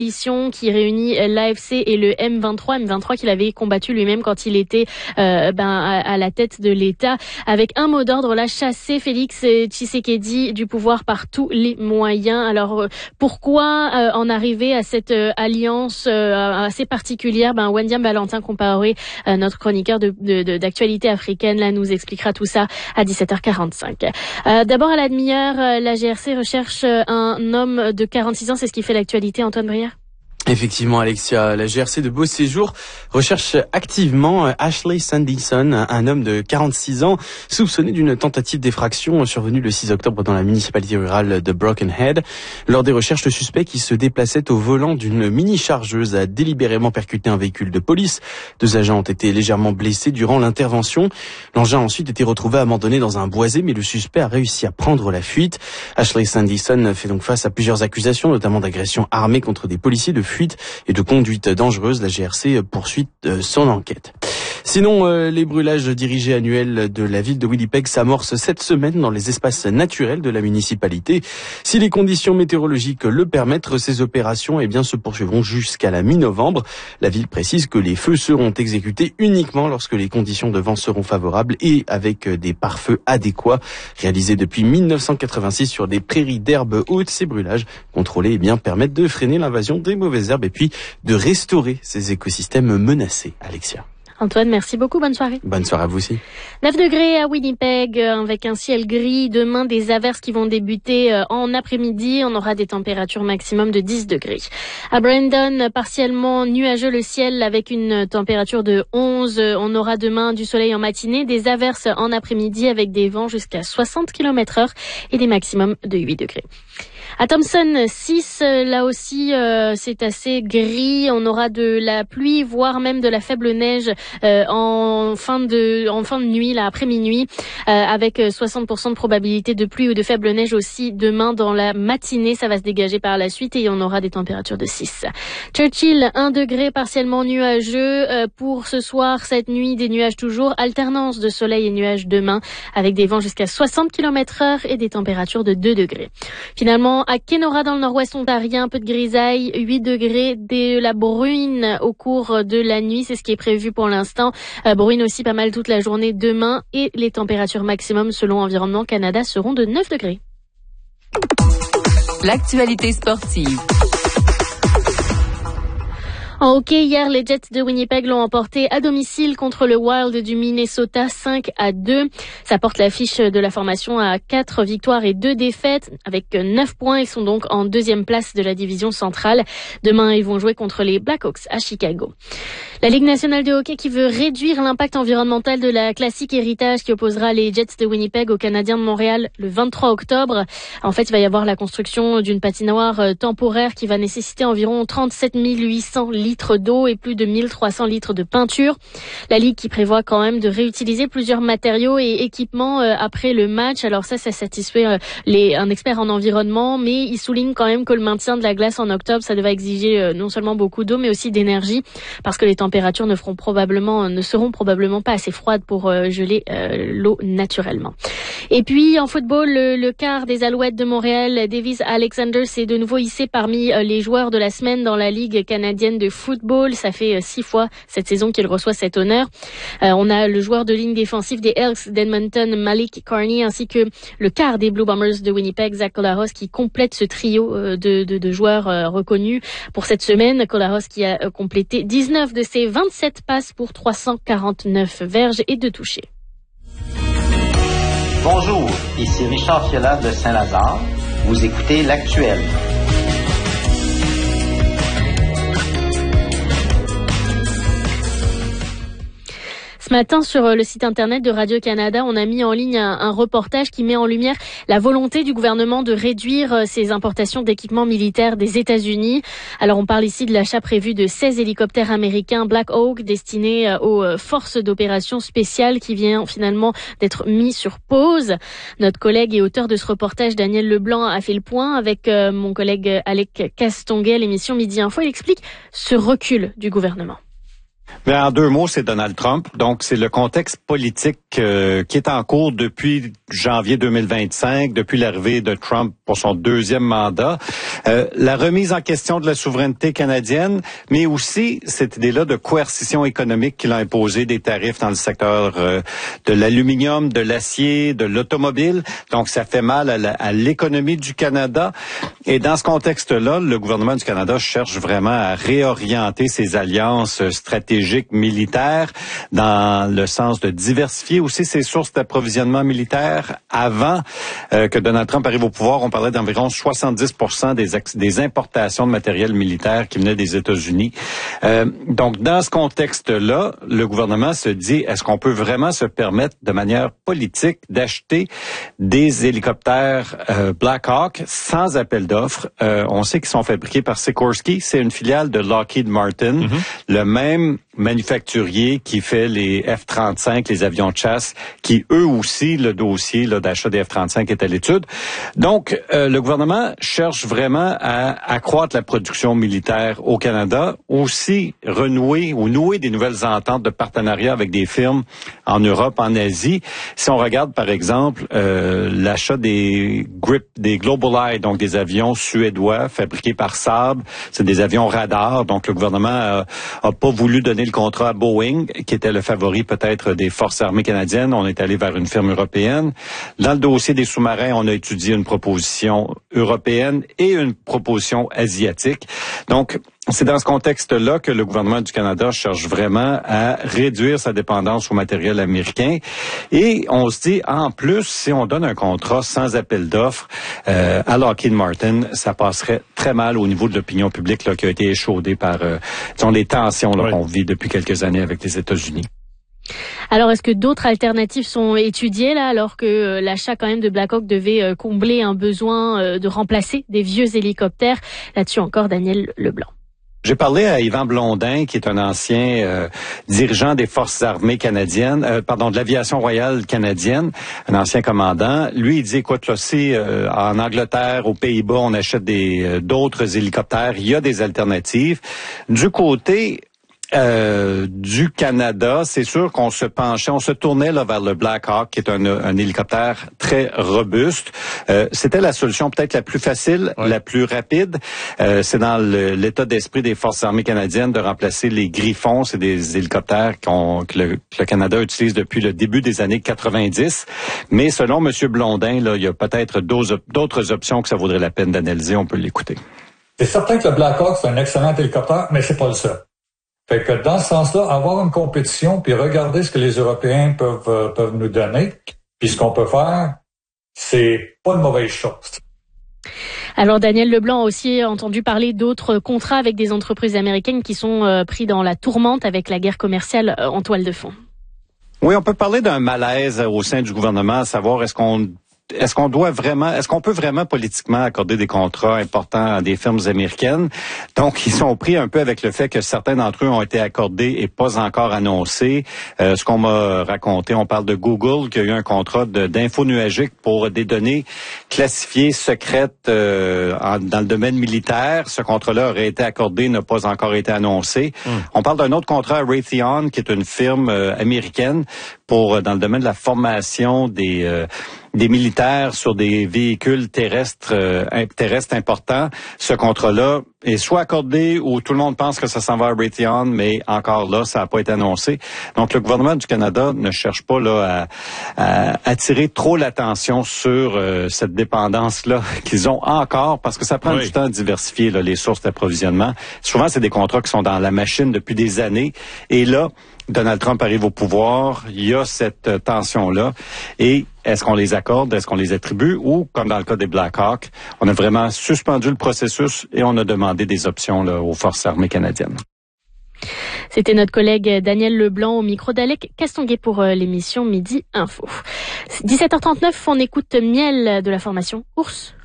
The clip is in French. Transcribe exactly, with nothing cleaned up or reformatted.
qui réunit l'A F C et le M vingt-trois, M vingt-trois qu'il avait combattu lui-même quand il était euh, ben, à, à la tête de l'État, avec un mot d'ordre, là, chasser Félix Tshisekedi du pouvoir par tous les moyens. Alors, euh, pourquoi euh, en arriver à cette euh, alliance euh, assez particulière? Ben, Wendiam Valentin Compaoré, euh, notre chroniqueur de, de, de, d'actualité africaine, là, nous expliquera tout ça à dix-sept heures quarante-cinq. Euh, d'abord, à la demi-heure, la G R C recherche un homme de quarante-six ans. C'est ce qui fait l'actualité, Antoine Brière. Effectivement, Alexia, la G R C de Beau Séjour recherche activement Ashley Sandison, un homme de quarante-six ans, soupçonné d'une tentative d'effraction survenue le six octobre dans la municipalité rurale de Brokenhead. Lors des recherches, le suspect qui se déplaçait au volant d'une mini-chargeuse a délibérément percuté un véhicule de police. Deux agents ont été légèrement blessés durant l'intervention. L'engin a ensuite été retrouvé abandonné dans un boisé, mais le suspect a réussi à prendre la fuite. Ashley Sandison fait donc face à plusieurs accusations, notamment d'agression armée contre des policiers, de fuite et de conduite dangereuse. La G R C poursuit son enquête. Sinon, euh, les brûlages dirigés annuels de la ville de Winnipeg s'amorcent cette semaine dans les espaces naturels de la municipalité. Si les conditions météorologiques le permettent, ces opérations eh bien, se poursuivront jusqu'à la mi-novembre. La ville précise que les feux seront exécutés uniquement lorsque les conditions de vent seront favorables et avec des pare-feux adéquats. Réalisés depuis mille neuf cent quatre-vingt-six sur des prairies d'herbes hautes, ces brûlages contrôlés eh bien, permettent de freiner l'invasion des mauvaises herbes et puis de restaurer ces écosystèmes menacés. Alexia. Antoine, merci beaucoup. Bonne soirée. Bonne soirée à vous aussi. neuf degrés à Winnipeg, avec un ciel gris. Demain, des averses qui vont débuter en après-midi. On aura des températures maximum de dix degrés. À Brandon, partiellement nuageux le ciel avec une température de onze. On aura demain du soleil en matinée, des averses en après-midi avec des vents jusqu'à soixante kilomètres heure et des maximums de huit degrés. À Thompson, six, là aussi, euh, c'est assez gris. On aura de la pluie, voire même de la faible neige euh, en fin de en fin de nuit, là après minuit, euh, avec soixante pour cent de probabilité de pluie ou de faible neige aussi demain dans la matinée. Ça va se dégager par la suite et on aura des températures de six. Churchill, un degré partiellement nuageux euh, pour ce soir, cette nuit, des nuages toujours, alternance de soleil et nuages demain, avec des vents jusqu'à soixante kilomètres heure et des températures de deux degrés. Finalement, à Kenora dans le nord-ouest ontarien, un peu de grisaille, huit degrés, de la bruine au cours de la nuit, c'est ce qui est prévu pour l'instant. Euh, bruine aussi pas mal toute la journée demain et les températures maximum selon Environnement Canada seront de neuf degrés. L'actualité sportive. En hockey, hier, les Jets de Winnipeg l'ont emporté à domicile contre le Wild du Minnesota cinq à deux. Ça porte l'affiche de la formation à quatre victoires et deux défaites. Avec neuf points, ils sont donc en deuxième place de la division centrale. Demain, ils vont jouer contre les Blackhawks à Chicago. La Ligue nationale de hockey qui veut réduire l'impact environnemental de la classique héritage qui opposera les Jets de Winnipeg aux Canadiens de Montréal le vingt-trois octobre. En fait, il va y avoir la construction d'une patinoire temporaire qui va nécessiter environ trente-sept mille huit cents litres d'eau et plus de mille trois cents litres de peinture. La Ligue qui prévoit quand même de réutiliser plusieurs matériaux et équipements après le match. Alors ça, ça satisfait les, un expert en environnement, mais il souligne quand même que le maintien de la glace en octobre, ça devrait exiger non seulement beaucoup d'eau, mais aussi d'énergie, parce que les températures températures ne feront probablement, ne seront probablement pas assez froides pour euh, geler euh, l'eau naturellement. Et puis en football, le, le quart des Alouettes de Montréal, Davis Alexander, s'est de nouveau hissé parmi euh, les joueurs de la semaine dans la Ligue canadienne de football. Ça fait euh, six fois cette saison qu'il reçoit cet honneur. Euh, on a le joueur de ligne défensive des Elks d'Edmonton, Malik Carney, ainsi que le quart des Blue Bombers de Winnipeg, Zach Collaros, qui complète ce trio euh, de, de, de joueurs euh, reconnus pour cette semaine. Collaros qui a euh, complété dix-neuf de ses vingt-sept passes pour trois cent quarante-neuf verges et deux touchés. Bonjour, ici Richard Fiola de Saint-Lazare. Vous écoutez L'Actuel. Ce matin, sur le site internet de Radio-Canada, on a mis en ligne un, un reportage qui met en lumière la volonté du gouvernement de réduire ses importations d'équipements militaires des États-Unis. Alors, on parle ici de l'achat prévu de seize hélicoptères américains Black Hawk destinés aux forces d'opération spéciales qui vient finalement d'être mis sur pause. Notre collègue et auteur de ce reportage, Daniel Leblanc, a fait le point avec euh, mon collègue Alec Castonguay, l'émission Midi Info. Il explique ce recul du gouvernement. Mais en deux mots, c'est Donald Trump. Donc, c'est le contexte politique euh, qui est en cours depuis janvier deux mille vingt-cinq, depuis l'arrivée de Trump pour son deuxième mandat. Euh, la remise en question de la souveraineté canadienne, mais aussi cette idée-là de coercition économique qu'il a imposé des tarifs dans le secteur euh, de l'aluminium, de l'acier, de l'automobile. Donc, ça fait mal à, la, à l'économie du Canada. Et dans ce contexte-là, le gouvernement du Canada cherche vraiment à réorienter ses alliances stratégiques militaires dans le sens de diversifier aussi ses sources d'approvisionnement militaire. Avant euh, que Donald Trump arrive au pouvoir, on parlait d'environ soixante-dix pour cent des, des importations de matériel militaire qui venaient des États-Unis. Euh, donc, dans ce contexte-là, le gouvernement se dit, est-ce qu'on peut vraiment se permettre de manière politique d'acheter des hélicoptères euh, Black Hawk sans appel d'offres? Euh, on sait qu'ils sont fabriqués par Sikorsky, c'est une filiale de Lockheed Martin, mm-hmm. le même manufacturier qui fait les F trente-cinq, les avions de chasse, qui eux aussi, le dossier là, d'achat des F trente-cinq est à l'étude. Donc, euh, le gouvernement cherche vraiment à accroître la production militaire au Canada, aussi renouer ou nouer des nouvelles ententes de partenariat avec des firmes en Europe, en Asie. Si on regarde, par exemple, euh, l'achat des Grip, des GlobalEye, donc des avions suédois fabriqués par Saab, c'est des avions radars, donc le gouvernement a, a pas voulu donner le contrat à Boeing, qui était le favori peut-être des forces armées canadiennes. On est allé vers une firme européenne. Dans le dossier des sous-marins, on a étudié une proposition européenne et une proposition asiatique. Donc, c'est dans ce contexte-là que le gouvernement du Canada cherche vraiment à réduire sa dépendance au matériel américain. Et on se dit, en plus, si on donne un contrat sans appel d'offres euh, à Lockheed Martin, ça passerait très mal au niveau de l'opinion publique là, qui a été échaudée par euh, disons, les tensions là, oui. qu'on vit depuis quelques années avec les États-Unis. Alors, est-ce que d'autres alternatives sont étudiées là, alors que euh, l'achat quand même de Black Hawk devait euh, combler un besoin euh, de remplacer des vieux hélicoptères? Là-dessus encore, Daniel Leblanc. J'ai parlé à Yvan Blondin, qui est un ancien euh, dirigeant des forces armées canadiennes, euh, pardon, de l'aviation royale canadienne, un ancien commandant. Lui, il dit, écoute, là, si euh, en Angleterre, aux Pays-Bas, on achète des euh, d'autres hélicoptères, il y a des alternatives. Du côté Euh, du Canada, c'est sûr qu'on se penchait, on se tournait là vers le Black Hawk, qui est un, un hélicoptère très robuste. Euh, c'était la solution peut-être la plus facile, ouais. la plus rapide. Euh, c'est dans le, l'état d'esprit des forces armées canadiennes de remplacer les Griffons, c'est des hélicoptères qu'on, que, le, que le Canada utilise depuis le début des années quatre-vingt-dix. Mais selon M. Blondin, là, il y a peut-être d'autres, d'autres options que ça vaudrait la peine d'analyser. On peut l'écouter. C'est certain que le Black Hawk, c'est un excellent hélicoptère, mais c'est pas le seul. Fait que dans ce sens-là, avoir une compétition puis regarder ce que les Européens peuvent euh, peuvent nous donner, puis ce qu'on peut faire, c'est pas une mauvaise chose. Alors Daniel Leblanc a aussi entendu parler d'autres contrats avec des entreprises américaines qui sont euh, pris dans la tourmente avec la guerre commerciale euh, en toile de fond. Oui, on peut parler d'un malaise au sein du gouvernement, à savoir est-ce qu'on Est-ce qu'on doit vraiment, est-ce qu'on peut vraiment politiquement accorder des contrats importants à des firmes américaines? Donc, ils sont pris un peu avec le fait que certains d'entre eux ont été accordés et pas encore annoncés. Euh, ce qu'on m'a raconté, on parle de Google qui a eu un contrat de, d'info nuagique pour des données classifiées secrètes euh, en, dans le domaine militaire. Ce contrat-là aurait été accordé, n'a pas encore été annoncé. Mmh. On parle d'un autre contrat à Raytheon, qui est une firme euh, américaine pour dans le domaine de la formation des euh, des militaires sur des véhicules terrestres euh, terrestres importants. Ce contrat-là est soit accordé ou tout le monde pense que ça s'en va à Raytheon, mais encore là, ça n'a pas été annoncé. Donc, le gouvernement du Canada ne cherche pas là à, à attirer trop l'attention sur euh, cette dépendance-là qu'ils ont encore, parce que ça prend oui. du temps à diversifier là, les sources d'approvisionnement. Souvent, c'est des contrats qui sont dans la machine depuis des années. Et là, Donald Trump arrive au pouvoir, il y a cette euh, tension-là. Et est-ce qu'on les accorde, est-ce qu'on les attribue, ou, comme dans le cas des Black Hawk, on a vraiment suspendu le processus et on a demandé des options là, aux forces armées canadiennes. C'était notre collègue Daniel Leblanc au micro d'Alec Castonguay pour euh, l'émission Midi Info. dix-sept heures trente-neuf, on écoute Miel de la formation Ours.